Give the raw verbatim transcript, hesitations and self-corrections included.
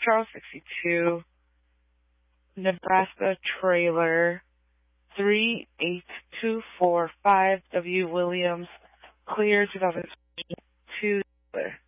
Charles sixty-two, Nebraska trailer three eight two four five W Williams, clear two thousand two.